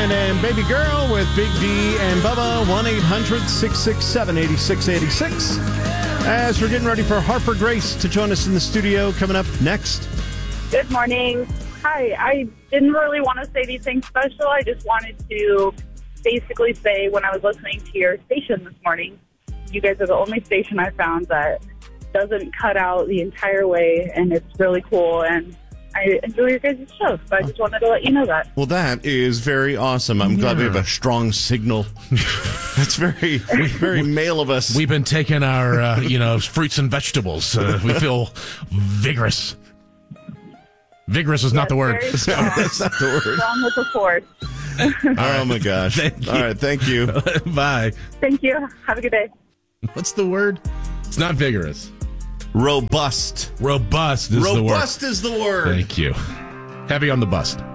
Weekend and Baby Girl with Big D and Bubba, 1-800-667-8686. As we're getting ready for Harper Grace to join us in the studio, coming up next. Good morning. Hi, I didn't really want to say anything special. I just wanted to basically say when I was listening to your station this morning, you guys are the only station I found that doesn't cut out the entire way, and it's really cool, and I enjoy your guys' show, so I just wanted to let you know that. Well, that is very awesome. I'm glad we have a strong signal. That's very, very male of us. We've been taking our, fruits and vegetables. We feel vigorous. Vigorous is not the word. That's not the word. Strong with the force. Oh, my gosh. All right, thank you. Bye. Thank you. Have a good day. What's the word? It's not vigorous. Robust. Robust is the word. Robust is the word. Thank you. Heavy on the bust.